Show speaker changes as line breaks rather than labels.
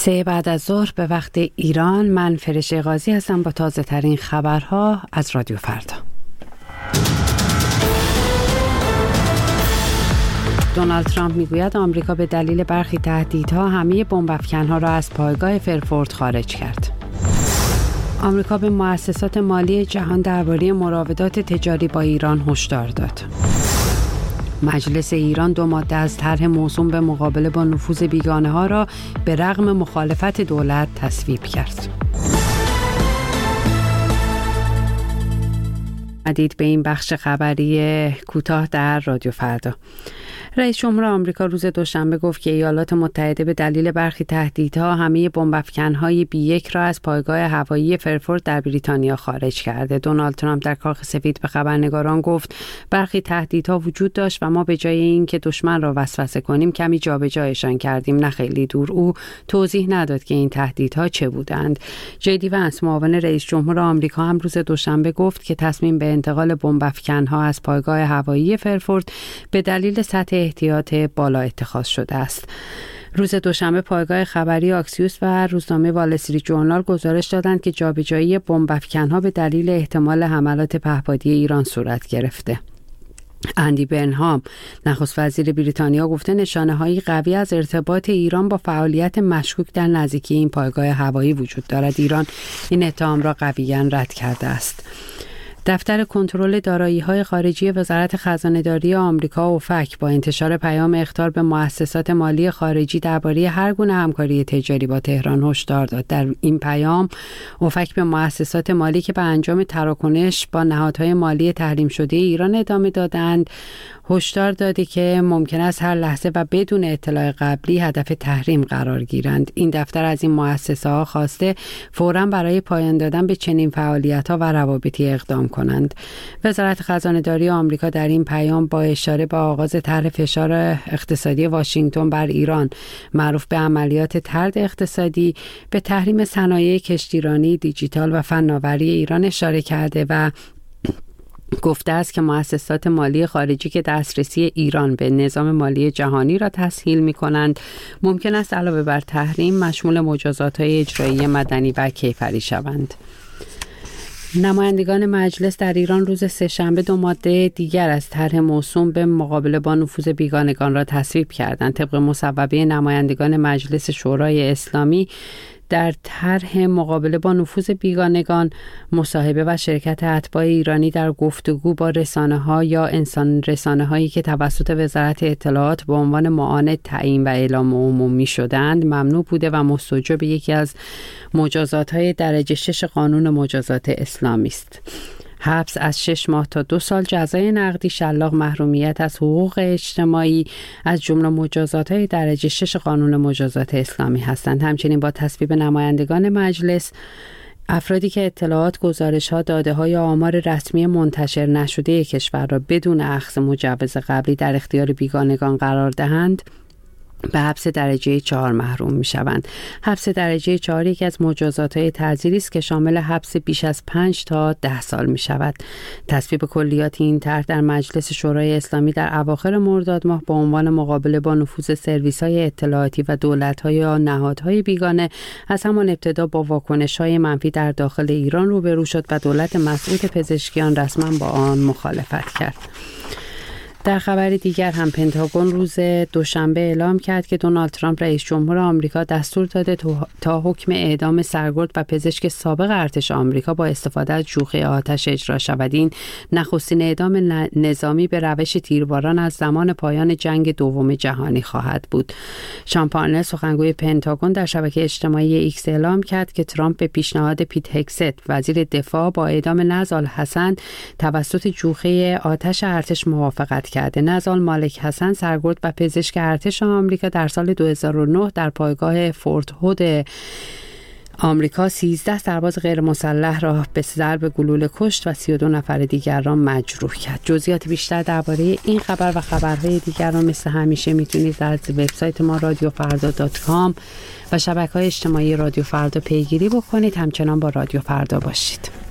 3 بعد از ظهر به وقت ایران. من فرشته قاضی هستم با تازه ترین خبرها از رادیو فردا. دونالد ترامپ میگوید آمریکا به دلیل برخی تهدیدها همه بمب افکنها را از پایگاه فرفورد خارج کرد. آمریکا به مؤسسات مالی جهان درباره مراودات تجاری با ایران هشدار داد. مجلس ایران 2 ماده از طرح موسوم به مقابله با نفوذ بیگانه‌ها را به رغم مخالفت دولت تصویب کرد. عدید به این بخش خبری کوتاه در رادیو فردا. رئیس جمهور آمریکا روز دوشنبه گفت که ایالات متحده به دلیل برخی تهدیدها همه بمب افکن‌های B1 را از پایگاه هوایی فرفورد در بریتانیا خارج کرده. دونالد ترامپ در کاخ سفید به خبرنگاران گفت برخی تهدیدها وجود داشت و ما به جای اینکه دشمن را وسوسه کنیم کمی جابجایشان کردیم. نه خیلی دور. او توضیح نداد که این تهدیدها چه بودند. جدی ونس معاون رئیس جمهور آمریکا هم روز دوشنبه گفت که تصمیم به انتقال بمب افکن‌ها از پایگاه هوایی فرفورد به دلیل سطح احتیاط بالا اتخاذ شده است. روز دوشنبه پایگاه خبری آکسیوس و روزنامه وال استریت ژورنال گزارش دادند که جابجایی بمب افکن‌ها به دلیل احتمال حملات پهپادی ایران صورت گرفته. اندی برنهام نخست وزیر بریتانیا گفته نشانه‌های قوی از ارتباط ایران با فعالیت مشکوک در نزدیکی این پایگاه هوایی وجود دارد. ایران این اتهام را قویاً رد کرده است. دفتر کنترل دارایی‌های خارجی وزارت خزانه‌داری آمریکا اوفک با انتشار پیام اخطار به مؤسسات مالی خارجی درباره هر گونه همکاری تجاری با تهران هشدار داد. در این پیام اوفک به مؤسسات مالی که به انجام تراکنش با نهادهای مالی تحریم شده ایران ادامه دادند هشدار داده که ممکن است هر لحظه و بدون اطلاع قبلی هدف تحریم قرار گیرند. این دفتر از این مؤسسه‌ها خواسته فوراً برای پایان دادن به چنین فعالیت‌ها و روابطی اقدام کنند. وزارت خزانه‌داری آمریکا در این پیام با اشاره به آغاز طرح فشار اقتصادی واشنگتن بر ایران معروف به عملیات طرد اقتصادی به تحریم صنایع کشتیرانی، دیجیتال و فناوری ایران اشاره کرده و گفته است که مؤسسات مالی خارجی که دسترسی ایران به نظام مالی جهانی را تسهیل می‌کنند ممکن است علاوه بر تحریم مشمول مجازات‌های اجرایی مدنی و کیفری شوند. نمایندگان مجلس در ایران روز سه‌شنبه 2 ماده دیگر از طرح موسوم به مقابله با نفوذ بیگانگان را تصویب کردند. طبق مصوبه نمایندگان مجلس شورای اسلامی در طرح مقابله با نفوذ بیگانگان، مصاحبه و شرکت اتباع ایرانی در گفتگو با رسانه‌ها یا انسان رسانه‌هایی که توسط وزارت اطلاعات به عنوان معاند تعیین و اعلام عمومی شدند ممنوع بوده و مستوجب یکی از مجازات‌های درجه 6 قانون مجازات اسلامی است. حبس از 6 ماه تا 2 سال، جزای نقدی، شلاق، محرومیت از حقوق اجتماعی از جمله مجازات‌های درجه 6 قانون مجازات اسلامی هستند. همچنین با تصویب نمایندگان مجلس افرادی که اطلاعات، گزارش‌ها، داده‌ها یا آمار رسمی منتشر نشده کشور را بدون اخذ مجوز قبلی در اختیار بیگانگان قرار دهند به حبس درجه 4 محروم می شوند. حبس درجه 4 یکی از مجازات‌های تعزیری است که شامل حبس بیش از 5 تا 10 سال می شود. تصویب کلیات این طرح در مجلس شورای اسلامی در اواخر مرداد ماه با عنوان مقابله با نفوذ سرویس‌های اطلاعاتی و دولت‌های یا نهادهای بیگانه از همان ابتدا با واکنش‌های منفی در داخل ایران روبرو شد و دولت مسعود پزشکیان رسما با آن مخالفت کرد. در خبر دیگر هم پنتاگون روز دوشنبه اعلام کرد که دونالد ترامپ رئیس جمهور آمریکا دستور داده تا حکم اعدام سرگرد و پزشک سابق ارتش آمریکا با استفاده از جوخه آتش اجرا شود. این نخستین اعدام نظامی به روش تیرباران از زمان پایان جنگ دوم جهانی خواهد بود. شان پارنر سخنگوی پنتاگون در شبکه اجتماعی ایکس اعلام کرد که ترامپ به پیشنهاد پیت هگست وزیر دفاع با اعدام نزال حسن توسط جوخه آتش ارتش موافقت کرده. نزال مالک حسن سرگرد و پزشک ارتش آمریکا در سال 2009 در پایگاه فورت هود آمریکا 13 سرباز غیر مسلح را به ضرب گلوله کشت و 32 نفر دیگر را مجروح کرد. جزئیات بیشتر درباره این خبر و خبرهای دیگر را مثل همیشه میتونید از وبسایت ما radiofarda.com و شبکه‌های اجتماعی رادیو فردا پیگیری بکنید. همچنان با رادیو فردا باشید.